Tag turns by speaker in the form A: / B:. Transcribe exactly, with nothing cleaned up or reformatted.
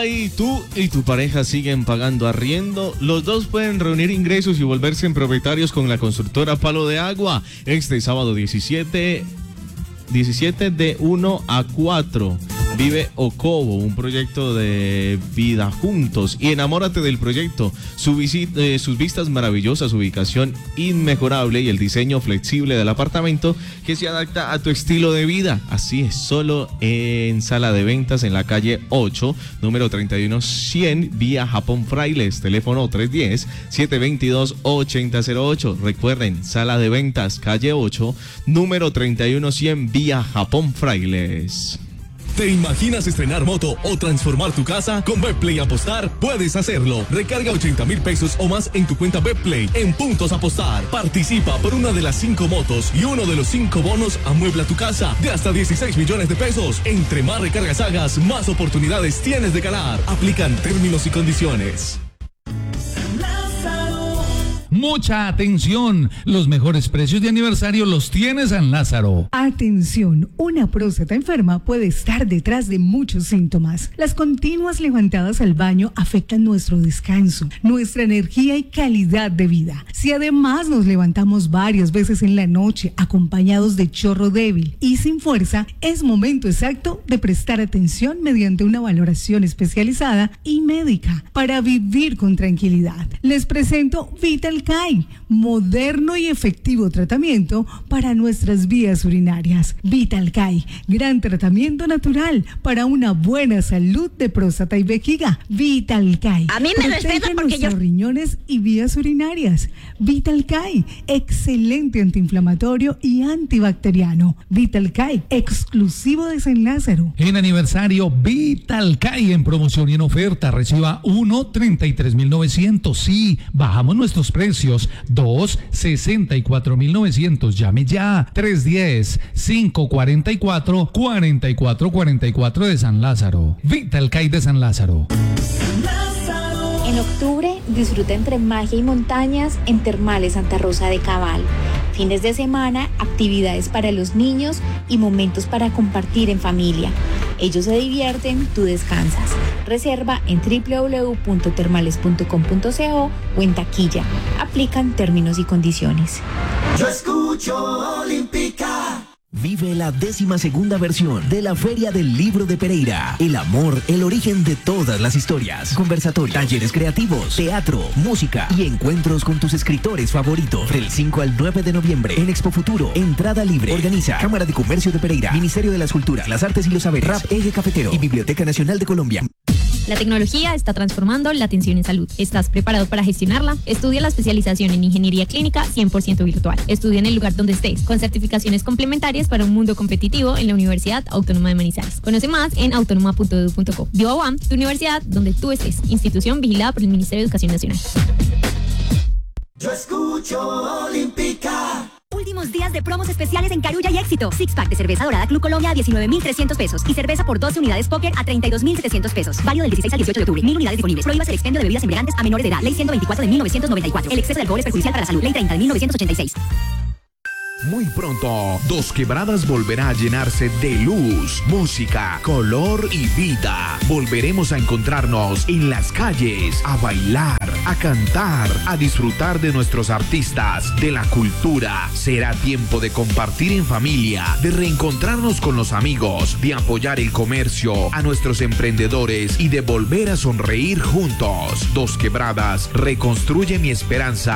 A: ahí tú y tu pareja siguen pagando arriendo, los dos pueden reunir ingresos y volverse en propietarios con la constructora Palo de Agua este sábado diecisiete de uno a cuatro. Vive Ocobo, un proyecto de vida juntos, y enamórate del proyecto. Su visita, eh, sus vistas maravillosas, ubicación inmejorable y el diseño flexible del apartamento que se adapta a tu estilo de vida. Así es, solo en Sala de Ventas en la calle ocho, número treinta y uno cien, vía Japón Frailes, teléfono tres uno cero, siete dos dos, ocho cero cero ocho. Recuerden, Sala de Ventas, calle ocho, número treinta y uno cien, vía Japón Frailes.
B: ¿Te imaginas estrenar moto o transformar tu casa? Con Betplay Apostar puedes hacerlo. Recarga ochenta mil pesos o más en tu cuenta Betplay en Puntos Apostar. Participa por una de las cinco motos y uno de los cinco bonos amuebla tu casa de hasta dieciséis millones de pesos. Entre más recargas hagas, más oportunidades tienes de ganar. Aplican términos y condiciones.
C: Mucha atención, los mejores precios de aniversario los tiene San Lázaro.
D: Atención, una próstata enferma puede estar detrás de muchos síntomas. Las continuas levantadas al baño afectan nuestro descanso, nuestra energía y calidad de vida. Si además nos levantamos varias veces en la noche acompañados de chorro débil y sin fuerza, es momento exacto de prestar atención mediante una valoración especializada y médica para vivir con tranquilidad. Les presento Vital Kai, moderno y efectivo tratamiento para nuestras vías urinarias. Vital Kai, gran tratamiento natural para una buena salud de próstata y vejiga. Vital Kai.
E: A mí me respetan porque
D: nuestros
E: yo...
D: riñones y vías urinarias. Vital Kai, excelente antiinflamatorio y antibacteriano. Vital Kai, exclusivo de San Lázaro.
C: En aniversario, Vital Kai en promoción y en oferta. Reciba uno, treinta y tres mil novecientos. Sí, bajamos nuestros precios. dos, sesenta y cuatro mil novecientos. Llame ya. tres uno cero, cinco cuatro cuatro, cuatro cuatro cuatro cuatro de San Lázaro. Vital Kai de San Lázaro.
F: En octubre, disfruta entre magia y montañas en Termales Santa Rosa de Cabal. Fines de semana, actividades para los niños y momentos para compartir en familia. Ellos se divierten, tú descansas. Reserva en doble u doble u doble u punto termales punto com punto co o en taquilla. Aplican términos y condiciones.
G: Yo escucho Olímpica.
H: Vive la décima segunda versión de la Feria del Libro de Pereira. El amor, el origen de todas las historias. Conversatorios, talleres creativos, teatro, música y encuentros con tus escritores favoritos. Del cinco al nueve de noviembre en Expo Futuro. Entrada libre. Organiza Cámara de Comercio de Pereira, Ministerio de las Culturas, las Artes y los Saberes, Rap Eje Cafetero y Biblioteca Nacional de Colombia.
I: La tecnología está transformando la atención en salud. ¿Estás preparado para gestionarla? Estudia la especialización en Ingeniería Clínica cien por ciento virtual. Estudia en el lugar donde estés, con certificaciones complementarias para un mundo competitivo en la Universidad Autónoma de Manizales. Conoce más en autónoma punto edu punto co. BioAuam, tu universidad donde tú estés. Institución vigilada por el Ministerio de Educación Nacional.
G: Yo escucho Olímpica.
E: Últimos días de promos especiales en Carulla y Éxito. Six pack de cerveza dorada Club Colombia a diecinueve mil trescientos pesos y cerveza por doce unidades Póker a treinta y dos mil setecientos pesos. Válido del dieciséis al dieciocho de octubre. Mil unidades disponibles. Prohíbas el expendio de bebidas embriagantes a menores de edad. Ley ciento veinticuatro de mil novecientos noventa y cuatro. El exceso de alcohol es perjudicial para la salud. Ley treinta de mil novecientos ochenta y seis.
J: Muy pronto, Dos Quebradas volverá a llenarse de luz, música, color y vida. Volveremos a encontrarnos en las calles, a bailar, a cantar, a disfrutar de nuestros artistas, de la cultura. Será tiempo de compartir en familia, de reencontrarnos con los amigos, de apoyar el comercio, a nuestros emprendedores y de volver a sonreír juntos. Dos Quebradas reconstruye mi esperanza